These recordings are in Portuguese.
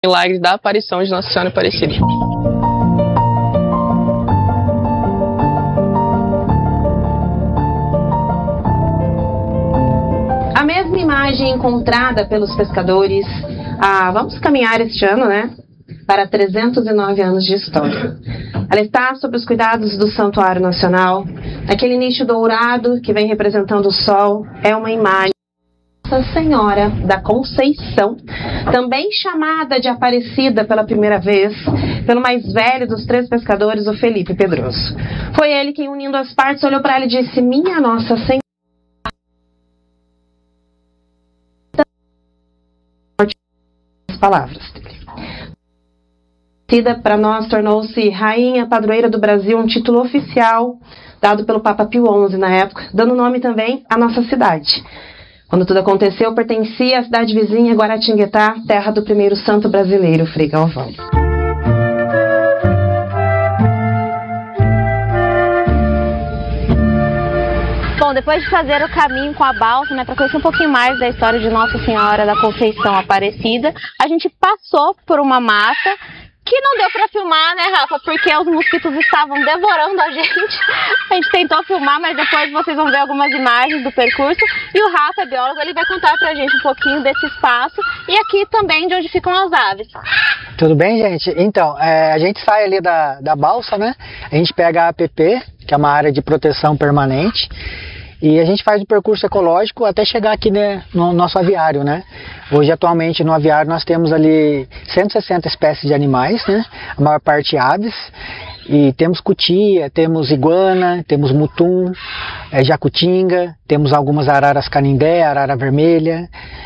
milagre da aparição de Nossa Senhora Aparecida. A mesma imagem encontrada pelos pescadores, vamos caminhar este ano, né, para 309 anos de história. Ela está sob os cuidados do Santuário Nacional. Aquele nicho dourado que vem representando o sol é uma imagem Nossa Senhora da Conceição, também chamada de Aparecida pela primeira vez pelo mais velho dos 3 pescadores, o Felipe Pedroso. Foi ele quem, unindo as partes, olhou para ela e disse: minha Nossa Senhora. As palavras dele. Para nós tornou-se Rainha Padroeira do Brasil, um título oficial dado pelo Papa Pio XI na época, dando nome também à nossa cidade. Quando tudo aconteceu, pertencia à cidade vizinha Guaratinguetá, terra do primeiro santo brasileiro, Frei Galvão. Bom, depois de fazer o caminho com a balsa, né, para conhecer um pouquinho mais da história de Nossa Senhora da Conceição Aparecida, a gente passou por uma mata que não deu para filmar, né, Rafa? Porque os mosquitos estavam devorando a gente. A gente tentou filmar, mas depois vocês vão ver algumas imagens do percurso. E o Rafa, biólogo, ele vai contar pra gente um pouquinho desse espaço e aqui também de onde ficam as aves. Tudo bem, gente? Então, a gente sai ali da balsa, né? A gente pega a APP, que é uma área de proteção permanente, e a gente faz o percurso ecológico até chegar aqui, né, no nosso aviário, né? Hoje, atualmente, no aviário nós temos ali 160 espécies de animais, né? A maior parte aves. E temos cutia, temos iguana, temos mutum, jacutinga, temos algumas araras canindé, arara vermelha,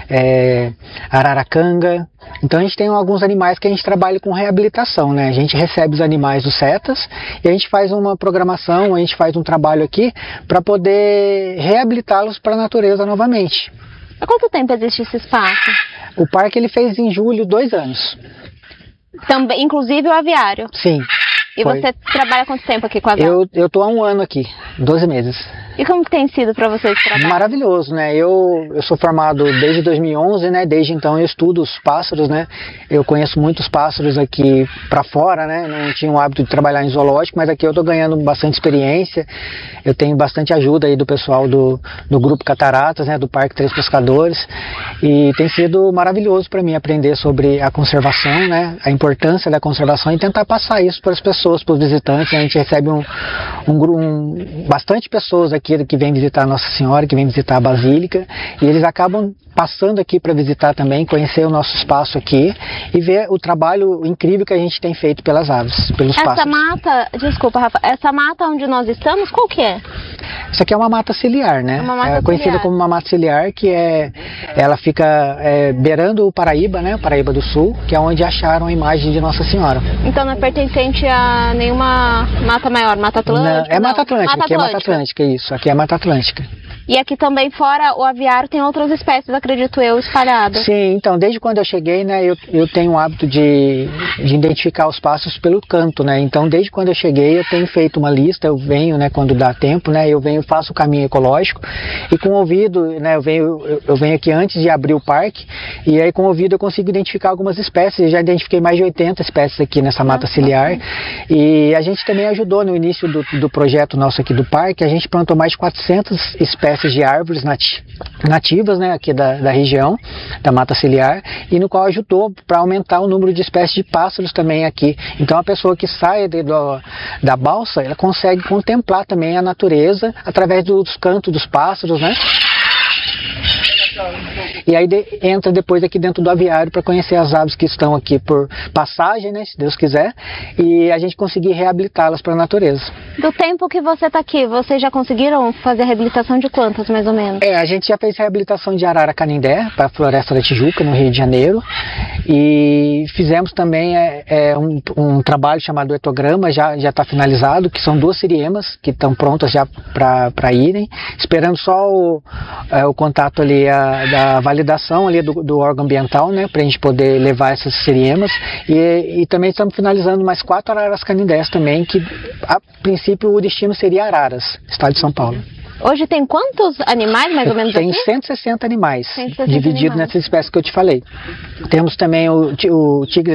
araracanga. Então a gente tem alguns animais que a gente trabalha com reabilitação, né? A gente recebe os animais dos CETAS e a gente faz uma programação, a gente faz um trabalho aqui para poder reabilitá-los para a natureza novamente. Há quanto tempo existe esse espaço? O parque ele fez em julho 2 anos. Também, inclusive o aviário? Sim. E foi. Você trabalha há quanto tempo aqui com a aviário? Eu tô há 1 ano aqui, 12 meses. E como que tem sido para você esse trabalho? Maravilhoso, né? Eu sou formado desde 2011, né? Desde então eu estudo os pássaros, né? Eu conheço muitos pássaros aqui para fora, né? Não tinha o hábito de trabalhar em zoológico, mas aqui eu tô ganhando bastante experiência. Eu tenho bastante ajuda aí do pessoal do Grupo Cataratas, né? Do Parque Três Pescadores. E tem sido maravilhoso para mim aprender sobre a conservação, né? A importância da conservação e tentar passar isso para as pessoas, para os visitantes. A gente recebe bastante pessoas aqui que vem visitar a Nossa Senhora, que vem visitar a Basílica, e eles acabam passando aqui para visitar também, conhecer o nosso espaço aqui e ver o trabalho incrível que a gente tem feito pelas aves, pelos pássaros. Essa mata, desculpa, Rafa, essa mata onde nós estamos, qual que é? Essa aqui é uma mata ciliar, né? É conhecida como uma mata ciliar, que ela fica beirando o Paraíba, né? O Paraíba do Sul, que é onde acharam a imagem de Nossa Senhora. Então não é pertencente a nenhuma mata maior, Mata Atlântica? Não, é Mata Atlântica, aqui é Mata Atlântica, isso, aqui é Mata Atlântica. E aqui também fora o aviário tem outras espécies, acredito eu, espalhadas. Sim, então desde quando eu cheguei, né, eu tenho o hábito de identificar os pássaros pelo canto, né, então desde quando eu cheguei eu tenho feito uma lista, eu venho, né, quando dá tempo, né, eu faço o caminho ecológico e com o ouvido, né, eu venho aqui antes de abrir o parque e aí com o ouvido eu consigo identificar algumas espécies, eu já identifiquei mais de 80 espécies aqui nessa mata ciliar e a gente também ajudou no início do projeto nosso aqui do parque, a gente plantou mais de 400 espécies de árvores nativas, né, aqui da região, da mata ciliar, e no qual ajudou para aumentar o número de espécies de pássaros também aqui. Então a pessoa que sai da balsa, ela consegue contemplar também a natureza através dos cantos dos pássaros, né? E aí entra depois aqui dentro do aviário para conhecer as aves que estão aqui por passagem, né, se Deus quiser, e a gente conseguir reabilitá-las para a natureza. Do tempo que você está aqui, vocês já conseguiram fazer a reabilitação de quantas, mais ou menos? A gente já fez reabilitação de arara canindé para a Floresta da Tijuca, no Rio de Janeiro, e fizemos também um trabalho chamado etograma, já está finalizado, que são 2 siriemas que estão prontas já para irem, esperando só o contato ali da validação ali do órgão ambiental, né, para a gente poder levar essas siriemas, e também estamos finalizando mais 4 araras canindés também, que a princípio o destino seria Araras, estado de São Paulo. Hoje tem quantos animais, mais ou menos, Tem aqui? 160 animais, 160 divididos animais. nessas espécies que eu te falei. Temos também o tigre